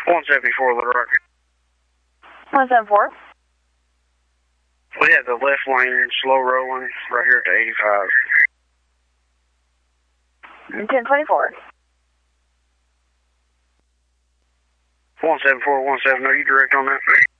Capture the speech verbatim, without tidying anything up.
one seventy-four, Little Rock. one seven four. We have the left lane slow rolling right here at the eighty-five. ten twenty-four. one seven four one seven, are you direct on that?